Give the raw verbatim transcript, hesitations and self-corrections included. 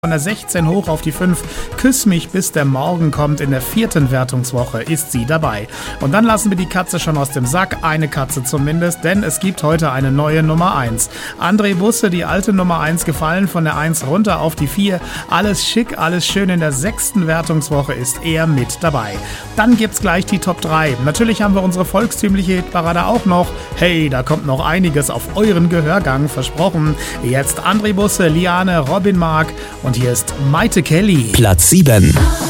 Von der sechzehn hoch auf die fünf. Küss mich bis der Morgen kommt. In der vierten Wertungswoche ist sie dabei. Und dann lassen wir die Katze schon aus dem Sack. Eine Katze zumindest, denn es gibt heute eine neue Nummer eins. André Busse, die alte Nummer eins, gefallen von der eins runter auf die vier. Alles schick, alles schön. In der sechsten Wertungswoche ist er mit dabei. Dann gibt's gleich die Top drei. Natürlich haben wir unsere volkstümliche Hitparade auch noch. Hey, da kommt noch einiges auf euren Gehörgang, versprochen. Jetzt André Busse, Liane, Robin Mark und hier ist Maite Kelly. Platz sieben.